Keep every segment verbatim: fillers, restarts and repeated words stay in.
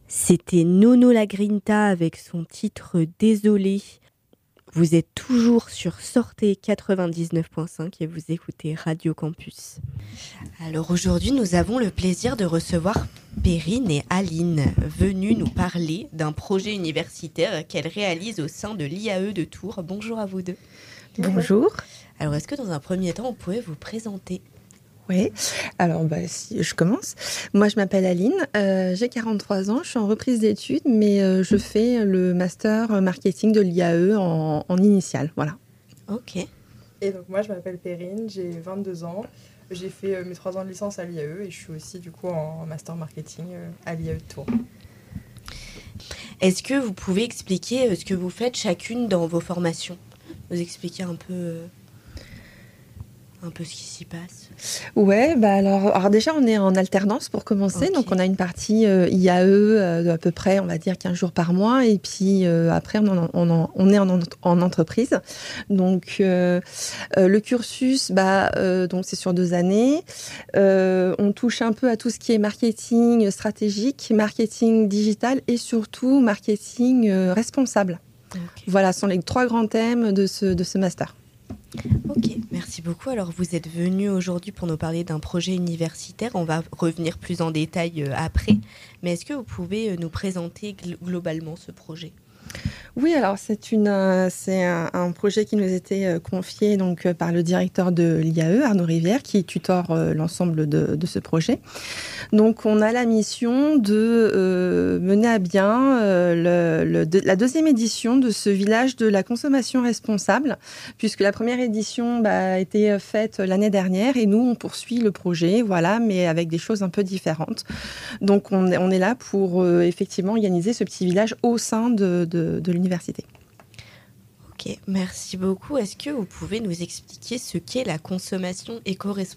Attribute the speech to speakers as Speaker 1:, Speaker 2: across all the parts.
Speaker 1: C'était Nono La Grinta avec son titre Désolé. Vous êtes toujours sur Sortez quatre-vingt-dix-neuf point cinq et vous écoutez Radio Campus. Alors aujourd'hui, nous avons le plaisir de recevoir Perrine et Aline, venues nous parler d'un projet universitaire qu'elles réalisent au sein de l'I A E de Tours. Bonjour à vous deux.
Speaker 2: Bonjour.
Speaker 1: Alors est-ce que dans un premier temps, vous pouvez vous présenter ?
Speaker 2: Oui, alors bah, si je commence. Moi, je m'appelle Aline, euh, j'ai quarante-trois ans, je suis en reprise d'études, mais euh, je fais le master marketing de l'I A E en, en initiale, voilà.
Speaker 1: Ok.
Speaker 3: Et donc moi, je m'appelle Perrine, j'ai vingt-deux ans, j'ai fait euh, mes trois ans de licence à l'I A E et je suis aussi du coup en master marketing euh, à l'I A E de Tours.
Speaker 1: Est-ce que vous pouvez expliquer ce que vous faites chacune dans vos formations ? Vous expliquer un peu... Euh... un peu ce qui s'y passe.
Speaker 2: Ouais, bah alors, alors déjà on est en alternance pour commencer, okay. Donc on a une partie euh, I A E euh, de à peu près, on va dire quinze jours par mois, et puis euh, après on, en, on, en, on est en, en entreprise. Donc euh, euh, le cursus, bah euh, donc c'est sur deux années. Euh, on touche un peu à tout ce qui est marketing stratégique, marketing digital et surtout marketing euh, responsable. Okay. Voilà, ce sont les trois grands thèmes de ce de ce master.
Speaker 1: Ok, merci beaucoup. Alors vous êtes venus aujourd'hui pour nous parler d'un projet universitaire. On va revenir plus en détail euh, après. Mais est-ce que vous pouvez euh, nous présenter gl- globalement ce projet ?
Speaker 2: Oui, alors c'est, une, euh, c'est un, un projet qui nous était euh, confié donc, euh, par le directeur de l'I A E, Arnaud Rivière, qui tutore euh, l'ensemble de, de ce projet. Donc on a la mission de euh, mener à bien euh, le, le, de, la deuxième édition de ce village de la consommation responsable, puisque la première édition bah, a été faite l'année dernière et nous on poursuit le projet, voilà, mais avec des choses un peu différentes. Donc on, on est là pour euh, effectivement organiser ce petit village au sein de, de, de l'université.
Speaker 1: Ok, merci beaucoup. Est-ce que vous pouvez nous expliquer ce qu'est la consommation éco-responsable ?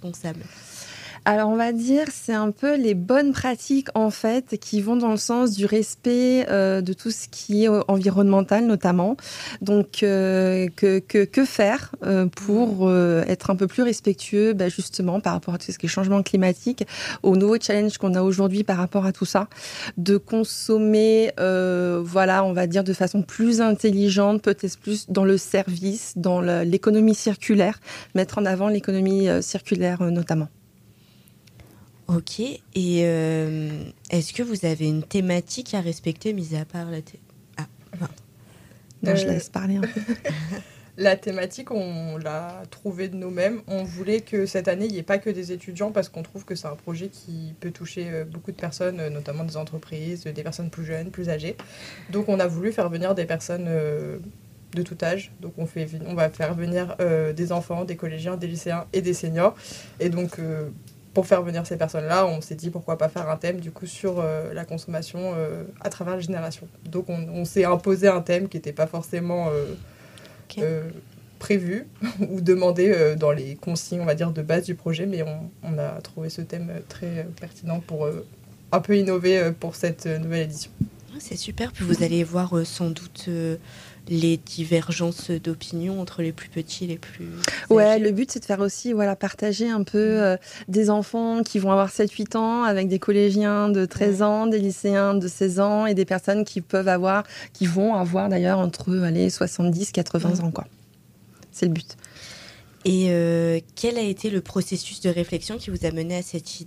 Speaker 2: Alors, on va dire, c'est un peu les bonnes pratiques, en fait, qui vont dans le sens du respect euh, de tout ce qui est environnemental, notamment. Donc, euh, que, que, que faire euh, pour euh, être un peu plus respectueux, bah, justement, par rapport à tout ce qui est changement climatique, aux nouveaux challenges qu'on a aujourd'hui par rapport à tout ça, de consommer, euh, voilà, on va dire, de façon plus intelligente, peut-être plus dans le service, dans le, l'économie circulaire, mettre en avant l'économie euh, circulaire, euh, notamment.
Speaker 1: Ok, et euh, est-ce que vous avez une thématique à respecter, mis à part la... Thé... Ah,
Speaker 2: non, euh... je laisse parler un peu.
Speaker 3: La thématique, on l'a trouvée de nous-mêmes. On voulait que cette année, il n'y ait pas que des étudiants, parce qu'on trouve que c'est un projet qui peut toucher beaucoup de personnes, notamment des entreprises, des personnes plus jeunes, plus âgées. Donc on a voulu faire venir des personnes de tout âge. Donc on, fait, on va faire venir euh, des enfants, des collégiens, des lycéens et des seniors. Et donc... Euh, pour faire venir ces personnes-là, on s'est dit pourquoi pas faire un thème du coup sur euh, la consommation euh, à travers les générations. Donc on, on s'est imposé un thème qui n'était pas forcément euh, okay. euh, prévu ou demandé euh, dans les consignes, on va dire, de base du projet, mais on, on a trouvé ce thème très pertinent pour euh, un peu innover euh, pour cette nouvelle édition.
Speaker 1: C'est super, puis vous allez voir euh, sans doute euh, les divergences d'opinion entre les plus petits et les plus âgés.
Speaker 2: Ouais, le but c'est de faire aussi voilà, partager un peu euh, des enfants qui vont avoir sept huit ans avec des collégiens de treize ans, des lycéens de seize ans et des personnes qui peuvent avoir, qui vont avoir d'ailleurs entre allez, soixante-dix quatre-vingts mmh. ans, quoi. C'est le but.
Speaker 1: Et euh, quel a été le processus de réflexion qui vous a mené à cette idée ?